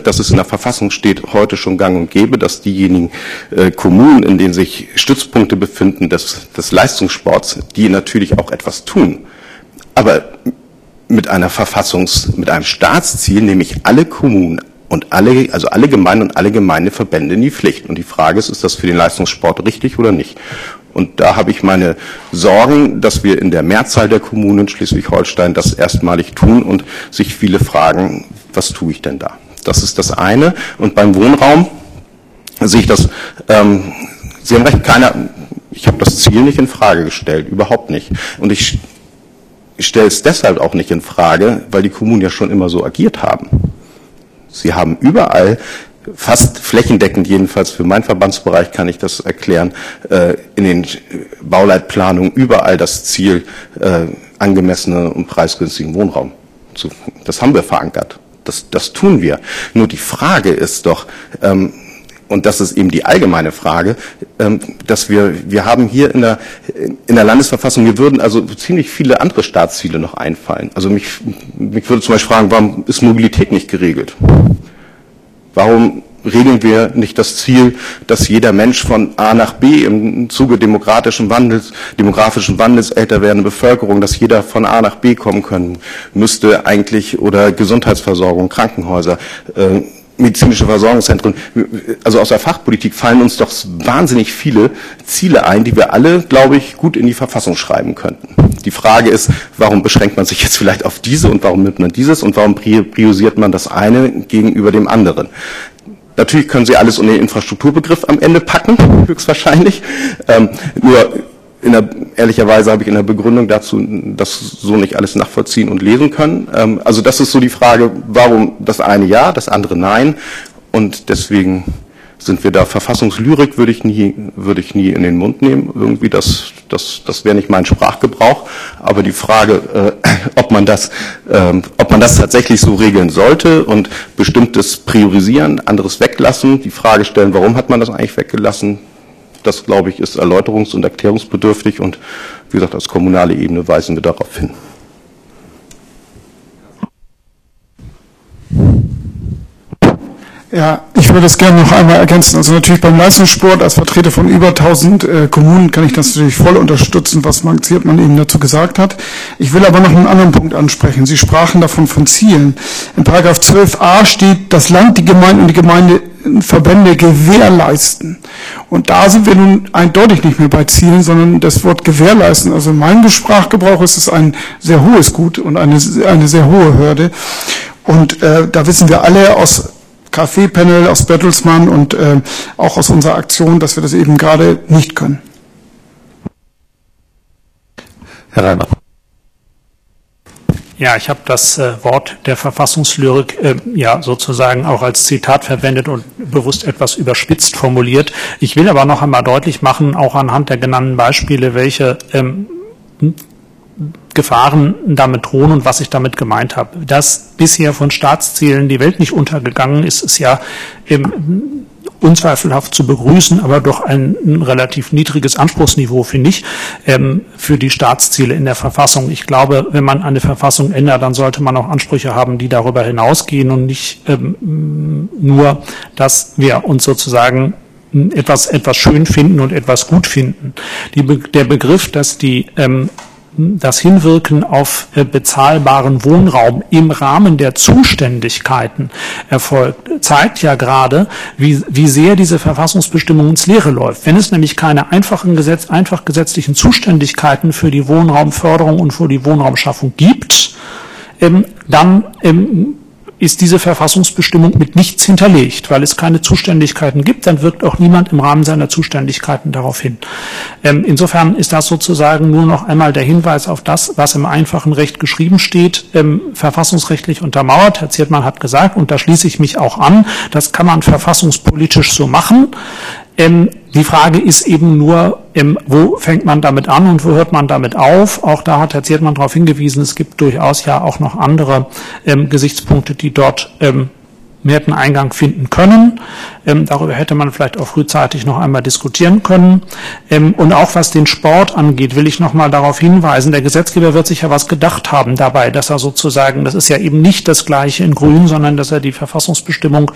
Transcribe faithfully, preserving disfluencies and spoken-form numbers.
dass es in der Verfassung steht, heute schon gang und gäbe, dass diejenigen äh, Kommunen, in denen sich Stützpunkte befinden des, des Leistungssports, die natürlich auch etwas tun. Aber mit einer Verfassungs-, mit einem Staatsziel, nämlich alle Kommunen und alle, also alle Gemeinden und alle Gemeindeverbände in die Pflicht. Und die Frage ist, ist das für den Leistungssport richtig oder nicht? Und da habe ich meine Sorgen, dass wir in der Mehrzahl der Kommunen Schleswig-Holstein das erstmalig tun und sich viele fragen, was tue ich denn da? Das ist das eine. Und beim Wohnraum sehe ich das, ähm, Sie haben recht, keiner, ich habe das Ziel nicht in Frage gestellt, überhaupt nicht. Und ich Ich stelle es deshalb auch nicht in Frage, weil die Kommunen ja schon immer so agiert haben. Sie haben überall, fast flächendeckend jedenfalls für meinen Verbandsbereich kann ich das erklären, in den Bauleitplanungen überall das Ziel, angemessenen und preisgünstigen Wohnraum zu, das haben wir verankert. Das, das tun wir. Nur die Frage ist doch, und das ist eben die allgemeine Frage, dass wir, wir haben hier in der, in der Landesverfassung, wir würden also ziemlich viele andere Staatsziele noch einfallen. Also mich, mich würde zum Beispiel fragen, warum ist Mobilität nicht geregelt? Warum regeln wir nicht das Ziel, dass jeder Mensch von A nach B im Zuge demokratischen Wandels, demografischen Wandels, älter werdende Bevölkerung, dass jeder von A nach B kommen können müsste eigentlich, oder Gesundheitsversorgung, Krankenhäuser, äh, medizinische Versorgungszentren, also aus der Fachpolitik fallen uns doch wahnsinnig viele Ziele ein, die wir alle, glaube ich, gut in die Verfassung schreiben könnten. Die Frage ist, warum beschränkt man sich jetzt vielleicht auf diese und warum nimmt man dieses und warum priorisiert man das eine gegenüber dem anderen? Natürlich können Sie alles unter den Infrastrukturbegriff am Ende packen, höchstwahrscheinlich. Ähm, nur in der, ehrlicherweise habe ich in der Begründung dazu das so nicht alles nachvollziehen und lesen können. Ähm, also das ist so die Frage, warum das eine ja, das andere nein. Und deswegen sind wir da, Verfassungslyrik würde ich nie, würde ich nie in den Mund nehmen. Irgendwie das, das, das wäre nicht mein Sprachgebrauch. Aber die Frage, äh, ob man das, äh, ob man das tatsächlich so regeln sollte und bestimmtes priorisieren, anderes weglassen, die Frage stellen, warum hat man das eigentlich weggelassen? Das, glaube ich, ist erläuterungs- und erklärungsbedürftig und, wie gesagt, als kommunale Ebene weisen wir darauf hin. Ja, ich würde es gerne noch einmal ergänzen. Also natürlich beim Leistungssport als Vertreter von über tausend äh, Kommunen kann ich das natürlich voll unterstützen, was Marc Ziertmann eben dazu gesagt hat. Ich will aber noch einen anderen Punkt ansprechen. Sie sprachen davon von Zielen. In Paragraph zwölf a steht, das Land, die Gemeinde und die Gemeindeverbände gewährleisten. Und da sind wir nun eindeutig nicht mehr bei Zielen, sondern das Wort gewährleisten. Also in meinem Sprachgebrauch ist es ein sehr hohes Gut und eine, eine sehr hohe Hürde. Und äh, da wissen wir alle aus Café-Panel, aus Bertelsmann und äh, auch aus unserer Aktion, dass wir das eben gerade nicht können. Herr Reimer. Ja, ich habe das äh, Wort der Verfassungslyrik äh, ja sozusagen auch als Zitat verwendet und bewusst etwas überspitzt formuliert. Ich will aber noch einmal deutlich machen, auch anhand der genannten Beispiele, welche ähm, Gefahren damit drohen und was ich damit gemeint habe. Dass bisher von Staatszielen die Welt nicht untergegangen ist, ist ja ähm, unzweifelhaft zu begrüßen, aber doch ein, ein relativ niedriges Anspruchsniveau, finde ich, ähm, für die Staatsziele in der Verfassung. Ich glaube, wenn man eine Verfassung ändert, dann sollte man auch Ansprüche haben, die darüber hinausgehen und nicht ähm, nur, dass wir uns sozusagen etwas, etwas schön finden und etwas gut finden. Die, der Begriff, dass die ähm, das Hinwirken auf äh, bezahlbaren Wohnraum im Rahmen der Zuständigkeiten erfolgt, zeigt ja gerade, wie, wie sehr diese Verfassungsbestimmung ins Leere läuft. Wenn es nämlich keine einfachen Gesetz, einfach gesetzlichen Zuständigkeiten für die Wohnraumförderung und für die Wohnraumschaffung gibt, ähm, dann ähm, ist diese Verfassungsbestimmung mit nichts hinterlegt. Weil es keine Zuständigkeiten gibt, dann wirkt auch niemand im Rahmen seiner Zuständigkeiten darauf hin. Ähm, insofern ist das sozusagen nur noch einmal der Hinweis auf das, was im einfachen Recht geschrieben steht, ähm, verfassungsrechtlich untermauert. Herr Ziertmann hat gesagt, und da schließe ich mich auch an, das kann man verfassungspolitisch so machen. Ähm, die Frage ist eben nur, ähm, wo fängt man damit an und wo hört man damit auf? Auch da hat Herr Ziertmann darauf hingewiesen, es gibt durchaus ja auch noch andere ähm, Gesichtspunkte, die dort ähm, mehr hätten Eingang finden können. Ähm, darüber hätte man vielleicht auch frühzeitig noch einmal diskutieren können. Ähm, und auch was den Sport angeht, will ich noch mal darauf hinweisen, der Gesetzgeber wird sich ja was gedacht haben dabei, dass er sozusagen, das ist ja eben nicht das Gleiche in Grün, sondern dass er die Verfassungsbestimmung